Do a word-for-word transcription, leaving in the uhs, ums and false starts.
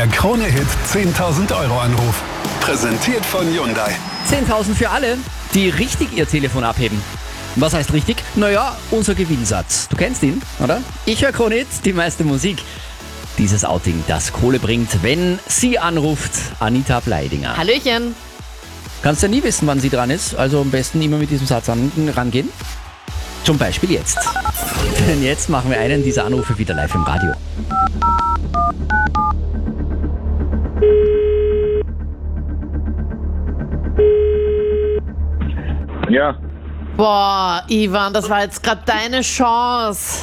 Der Krone-Hit zehntausend Euro Anruf. Präsentiert von Hyundai. zehntausend für alle, die richtig ihr Telefon abheben. Was heißt richtig? Naja, unser Gewinnsatz. Du kennst ihn, oder? Ich höre Krone-Hit, die meiste Musik. Dieses Outing, das Kohle bringt, wenn sie anruft, Anita Bleidinger. Hallöchen. Kannst ja nie wissen, wann sie dran ist, also am besten immer mit diesem Satz an, rangehen. Zum Beispiel jetzt. Denn jetzt machen wir einen dieser Anrufe wieder live im Radio. Ja, Boah, Ivan, das war jetzt gerade deine Chance.